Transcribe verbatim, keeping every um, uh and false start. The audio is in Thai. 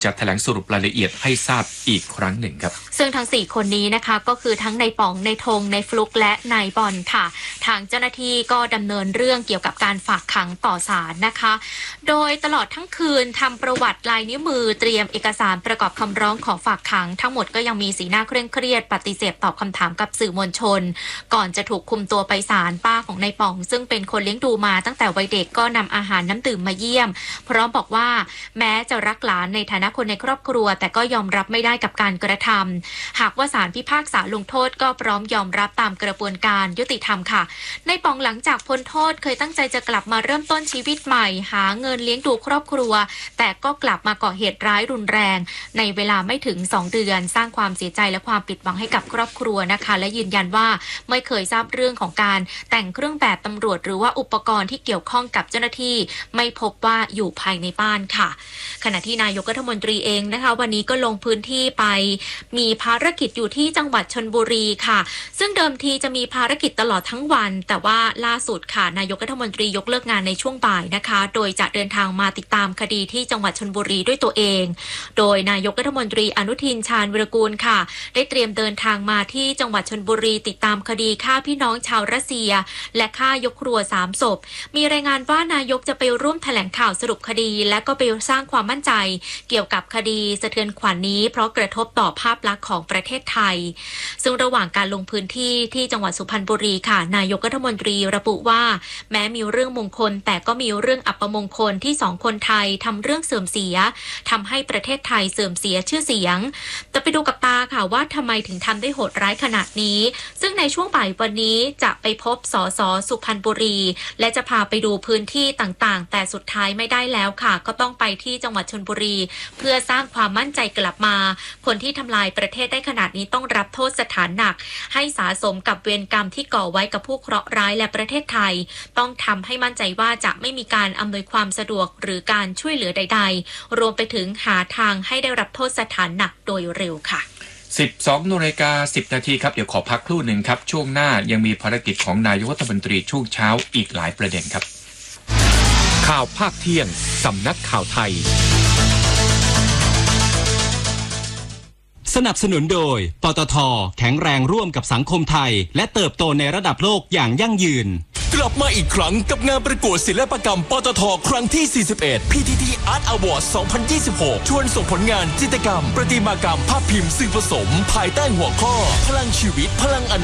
จะแถลงสรุปรายละเอียดให้ทราบอีกครั้งหนึ่งครับซึ่งทั้งสี่คนนี้นะคะก็คือทั้งในป๋องในธงในฟลุกและในบอลค่ะทางเจ้าหน้าที่ก็ดำเนินเรื่องเกี่ยวกับการฝากขังต่อศาลนะคะโดยตลอดทั้งคืนทำประวัติลายนิ้วมือเตรียมเอกสารประกอบคำร้องขอฝากขังทั้งหมดก็ยังมีสีหน้าเคร่งเครียดปฏิเสธตอบคำถามกับสื่อมวลชนก่อนจะถูกคุมตัวไปศาลป้าของนายป๋องซึ่งเป็นคนเลี้ยงดูมาตั้งแต่วัยเด็กก็นำอาหารน้ำดื่มมาเยี่ยมพร้อมบอกว่าแม้จะรักหลานในฐานะคนในครอบครัวแต่ก็ยอมรับไม่ได้กับการกระทำหากว่าศาลพิพากษาลงโทษก็พร้อมยอมรับตามกระบวนการยุติธรรมค่ะนายป๋องหลังจากพ้นโทษเคยตั้งใจจะกลับมาเริ่มต้นชีวิตใหม่หาเงินเลี้ยงดูครอบครัวแต่ก็กลับมาก่อเหตุร้ายรุนแรงในเวลาไม่ถึงสองเดือนสร้างความเสียใจและความผิดหวังให้กับครอบครัวนะคะและยืนยันว่าไม่เคยทราบเรื่องของการแต่งเครื่องแบบตำรวจหรือว่าอุปกรณ์ที่เกี่ยวข้องกับเจ้าหน้าที่ไม่พบว่าอยู่ภายในบ้านค่ะขณะที่นายกรัฐมนตรีเองนะคะวันนี้ก็ลงพื้นที่ไปมีภารกิจอยู่ที่จังหวัดชลบุรีค่ะซึ่งเดิมทีจะมีภารกิจตลอดทั้งวันแต่ว่าล่าสุดค่ะนายกรัฐมนตรียกเลิกงานในช่วงบ่ายนะคะโดยจะเดินทางมาติดตามคดีที่จังหวัดชลบุรีด้วยตัวเองโดยนายกรัฐมนตรีอนุทินชาญวิรากูลค่ะได้เตรียมเดินทางมาที่จังหวัดชลบุรีติดตามคดีฆ่าพี่น้องชาวรัสเซียและฆ่ายกครัวสามศพมีรายงานว่านายกจะไปร่วมแถลงข่าวสรุปคดีและก็ไปสร้างความมั่นใจเกี่ยวกับคดีสะเทือนขวัญ นี้เพราะกระทบต่อภาพลักษณ์ของประเทศไทยซึ่งระหว่างการลงพื้นที่ที่จังหวัดสุพรรณบุรีค่ะนายกรัฐมนตรีระบุว่าแม้มีเรื่องมงคลแต่ก็มีเรื่องอัปมงคลที่สองคนไทยทำเรื่องเสื่อมเสียทำให้ประเทศไทยเสื่อมเสียชื่อเสียงแต่ไปดูกับตาค่ะว่าทำไมถึงทำได้โหดร้ายขนาดนี้ซึ่งในช่วงบ่ายวันนี้จะไปพบสสสุพรรณบุรีและจะพาไปดูพื้นที่ต่างๆแต่สุดท้ายไม่ได้แล้วค่ะก็ต้องไปที่จังหวัดชลบุรีเพื่อสร้างความมั่นใจกลับมาคนที่ทำลายประเทศได้ขนาดนี้ต้องรับโทษสถานหนักให้สะสมกับเวรกรรมที่ก่อไว้กับผู้เคราะห์ร้ายและประเทศไทยต้องทำให้มั่นใจว่าจะไม่มีการอำนวยความสะดวกหรือการช่วยเหลือใดๆรวมไปถึงหาทางให้ได้รับโทษสถานหนักโดยเร็วค่ะสิบสองนาฬิกาสิบนาทีครับเดี๋ยวขอพักครู่หนึ่งครับช่วงหน้ายังมีภารกิจของนายกรัฐมนตรีช่วงเช้าอีกหลายประเด็นครับข่าวภาคเที่ยงสำนักข่าวไทยสนับสนุนโดยปตท.แข็งแรงร่วมกับสังคมไทยและเติบโตในระดับโลกอย่างยั่งยืนกลับมาอีกครั้งกับงานประกวดศิลปกรรมปตท.ครั้งที่สี่สิบเอ็ด พี ที ที Art Award สองพันยี่สิบหกชวนส่งผลงานจิตรกรรมประติมากรรมภาพพิมพ์สื่อผสมภายใต้หัวข้อพลังชีวิตพลังอนาคต